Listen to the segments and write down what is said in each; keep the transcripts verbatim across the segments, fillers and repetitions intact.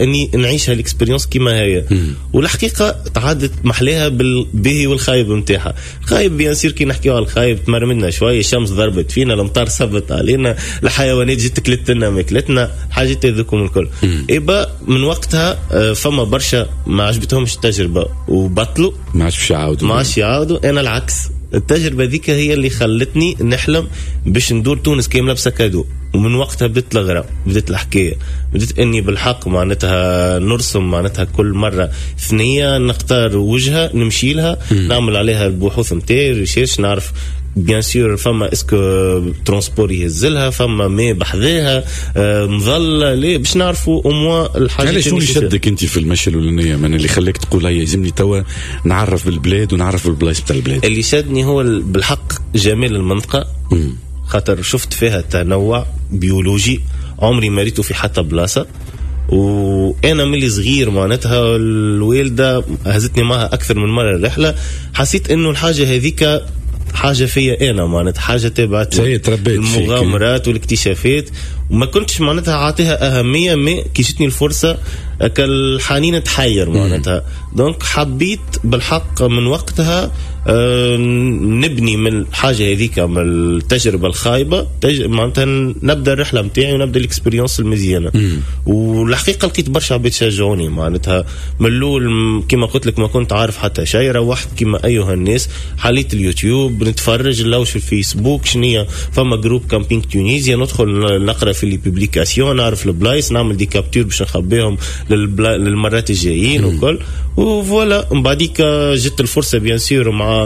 اني نعيشها الاكسبيرينس كيما هي. والحقيقه تعادت محلاها بالباهي والخايب نتاعها. الخايب بيان سير كي نحكيو على الخايب تمرمدنا شويه، الشمس ضربت فينا، الامطار صبت علينا، الحيوانات جت كلت لنا ماكلتنا، الحاجات هذوكم الكل. إيبا من وقتها فما برشا ما عجبتهمش التجربه وبطلوا، ما عادش يعاودوا ما عادش يعاودوا. انا العكس، التجربه ذيك هي اللي خلتني نحلم باش ندور تونس كامله بسكادو. ومن وقتها بدت الغرام، بدت الحكايه، بدت اني بالحق معناتها نرسم معناتها كل مره ثنيه، نختار وجهه نمشي لها، نعمل عليها البحوث نتاعي، ريشيرش، نعرف بيان سور فما اسكو ترونسبور يهزلها، فما ما بحذاها آه مظله ليه باش نعرفوا او موا الحاجه. علاش شنو اللي شدك انت في المشي الاولانيه من اللي خليك تقول هيا يلزمني توا نعرف بالبلاد ونعرف بالبلايص بتاع البلاد؟ اللي شدني هو بالحق جمال المنطقه، م. خاطر شفت فيها تنوع بيولوجي عمري ما ريته في حتى بلاصه. وانا ملي صغير معناتها الوالده هزتني معها اكثر من مره الرحله، حسيت انه الحاجه هذيك حاجه فيا انا معناتها، حاجه تبعت المغامرات والاكتشافات، وما كنتش معناتها عاطيها اهميه. ما كيشتني الفرصه كالحنين تحير معناتها. دونك حبيت بالحق من وقتها أه نبني من الحاجه هذيك، من التجربه الخايبه تج... معناتها نبدا الرحله نتاعي ونبدا الاكسبيرينس المزيانه. والحقيقه لقيت برشا عباد شجعوني معناتها من الاول. كما قلت لك ما كنت عارف حتى شيء، روحت كما ايها الناس حليت اليوتيوب نتفرج نلوش في الفيسبوك شنية فما جروب كامبينج تونيزيا، ندخل نقرا في لي بوبليكاسيون، نعرف البلايص، نعمل دي كابتور باش نخبيهم للبلا... للمرات الجايين وكل. وفوالا من بعديك جت الفرصه بيان سور مع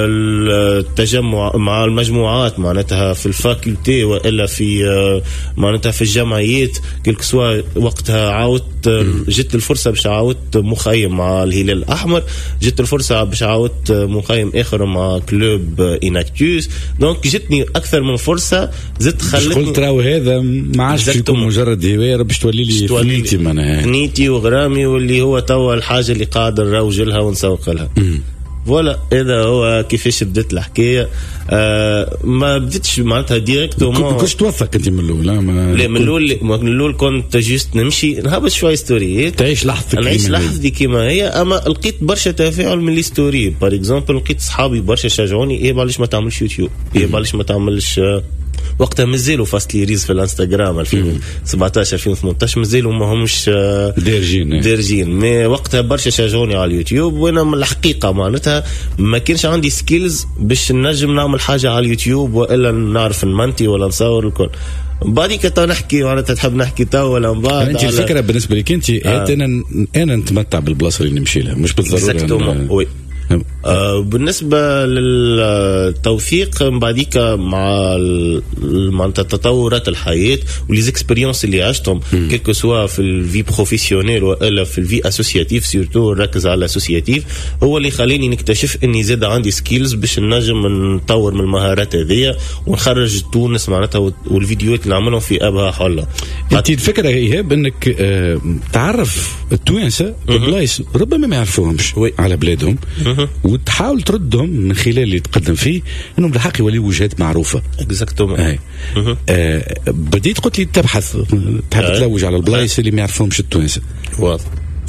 التجمع مع المجموعات معناتها في الفاكولتي والا في معناتها في الجمعيات كلك سوا. وقتها عاودت جت الفرصه باش عاودت مخيم مع الهلال الاحمر، جت الفرصه باش عاودت مخيم اخر مع كلوب اناكتوس. دونك جتني اكثر من فرصه، زدت خلتني قلت راهو هذا ما عادش يكون مجرد هوايه باش تولي لي فنيتي معناها فنيتي وغرامي، واللي هو توا الحاجه اللي قادر نروج لها ونسوق لها. فوالا هذا هو كيفاش بدت الحكايه. آه ما بديتش معناتها ديريكت وما كنتش توثق انت من الاول؟ لا من الاول من الاول كنت جيست نمشي نهبط شويه ستوريات، تعيش لحظتك، نعيش لحظتي كيما هي. اما لقيت برشا تفاعل من لي ستوري. بار اكزومبل لقيت صحابي برشا شجعوني، ايه علاش ما تعملش يوتيوب، ايه علاش ما تعملش. وقتها مازالوا فاست لي ريز في الانستغرام ألفين وسبعطاش ألفين وثمنطاش مازالوا ما همش دارجين دارجين مي وقتها برشا شجعوني على اليوتيوب. وانا من الحقيقه معناتها ما كانش عندي سكيلز باش نجم نعمل حاجه على اليوتيوب والا نعرف نمنتي ولا نصور الكل. بعديك تا نحكي معناتها تحب نحكي تو ولا من بعد. انت الفكره بالنسبه لك انت آه. انا انا نتمتع بالبلاصه اللي نمشي لها مش بالضروره وي. آه بالنسبة للتوثيق بعديك مع معناتها تطورات الحياة وليزاكسبيريونس اللي عشتهم كيلكو سوا في الفي بروفيسيونيل ولا في الفي اسوسياتيف، سيرتو نركز على الاسوسياتيف، هو اللي خليني نكتشف اني زاد عندي سكيلز باش نجم نطور من المهارات هذيا ونخرج تونس معناتها والفيديوهات اللي نعملهم في ابها حله. انت الفكرة ايهاب انك آه تعرف التوانسة ببلايص ربما ما يعرفوهمش على بلادهم وتحاول تردهم من خلال اللي تقدم فيه انهم بالحق يوليوا وجهات معروفه. اكزاكتومون. آه بديت قلت لي تبحث تحب تلوج على البلايص اللي ما يعرفهمش التوانسه. واضح.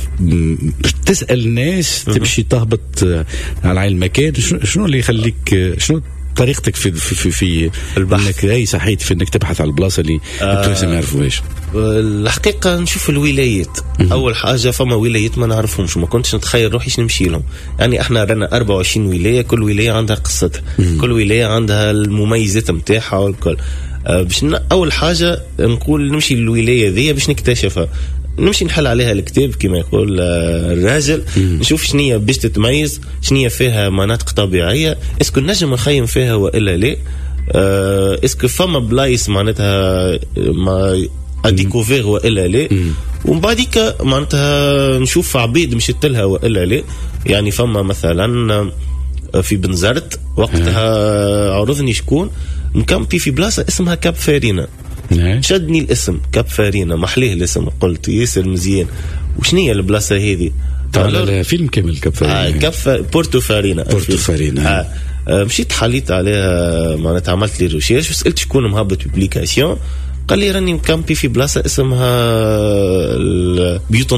تسال الناس تمشي تهبط على المكان، شنو اللي يخليك شنو طريقتك في في في, في انك اي صحيت في انك تبحث على البلاصه اللي التوانسه ما يعرفوهاش؟ الحقيقه نشوف الولايات. اول حاجه فما ولايات ما نعرفهمش، ما كنتش نتخيل روحي نمشي لهم. يعني احنا رانا أربعة وعشرين ولايه، كل ولايه عندها قصتها، كل ولايه عندها المميزات نتاعها والكل. أه باش اول حاجه نقول نمشي للولايه ذي باش نكتشفها، نمشي نحل عليها الكتاب كما يقول الراجل، نشوف شنية باش تتميز، شنية فيها مناطق طبيعية، اسكو نجم نخيم فيها وإلا لا، أه اسكو فما بلايص معناتها ما اديكوفير وإلا لا، ومن بعديك معناتها نشوف عبيد مشيت لها وإلا لا. يعني فما مثلا في بنزرت وقتها عرضني شكون مكمبي في بلاصة اسمها كاب فارينا، شدني الاسم كاب فارينا، محليه الاسم، قلت ياسر مزيان وشنية البلاصة هذه؟ طبعا فيلم كامل كاب فارينا. آه كاب ف... بورتو فارينا بورتو فارينا. آه. آه مشيت حليت عليها معناتها عملت لي ريشيرش وسألت شكون مهبط بوبليكاسيون، قال لي راني مكامبي في بلاصه اسمها بيوت